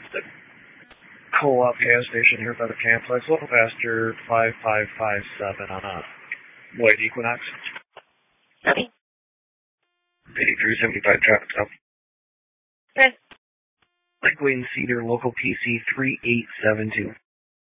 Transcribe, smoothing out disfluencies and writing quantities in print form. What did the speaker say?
The co-op gas station here by the campsite. Local faster 5557 on a white Equinox. Okay. 8375 traffic stop. Good. Lake Wayne Cedar, local PC 3872.